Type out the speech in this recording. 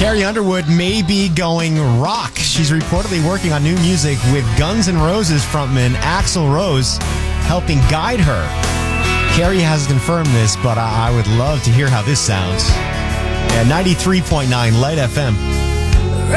Carrie Underwood may be going rock. She's reportedly working on new music with Guns N' Roses frontman Axl Rose helping guide her. Carrie hasn't confirmed this, but I would love to hear how this sounds. At 93.9 Light FM.